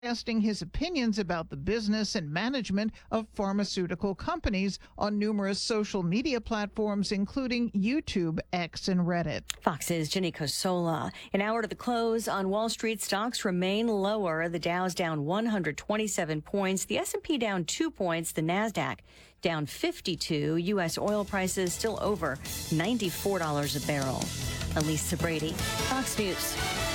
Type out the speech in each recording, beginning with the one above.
Casting his opinions about the business and management of pharmaceutical companies on numerous social media platforms, including YouTube, X, and Reddit. Fox's Jenny Cosola. An hour to the close on Wall Street, stocks remain lower. The Dow's down 127 points. The S&P down 2 points. The NASDAQ down 52. U.S. oil prices still over $94 a barrel. Elisa Brady, Fox News.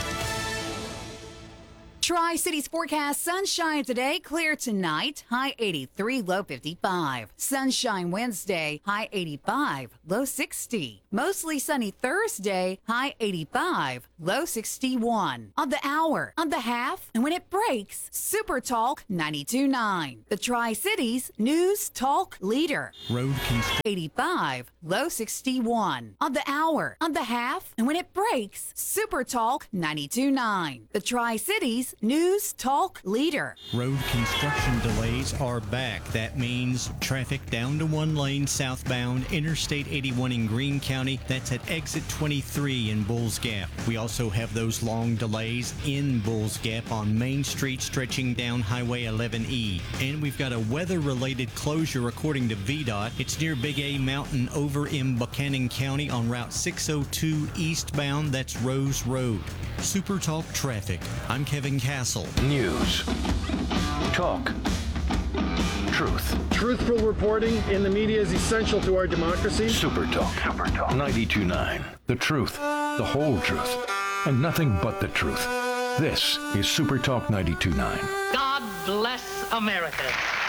Tri-Cities forecast: sunshine today, clear tonight, high 83, low 55. Sunshine Wednesday, high 85, low 60. Mostly sunny Thursday, high 85, low 61. On the hour, on the half, and when it breaks, Super Talk 92.9. The Tri-Cities News Talk Leader. Road construction. 85, low 61. On the hour, on the half, and when it breaks, Super Talk 92.9. The Tri-Cities News Talk Leader. Road construction delays are back. That means traffic down to one lane southbound Interstate 81 in Greene County. That's at exit 23 in Bulls Gap. We also have those long delays in Bulls Gap on Main Street stretching down Highway 11E. And we've got a weather-related closure according to VDOT. It's near Big A Mountain over in Buchanan County on Route 602 eastbound. That's Rose Road. Super Talk Traffic. I'm Kevin Castle. News. Talk. Truth. Truthful reporting in the media is essential to our democracy. Super Talk. 92.9. The truth. The whole truth. And nothing but the truth. This is Super Talk 92.9. God bless America.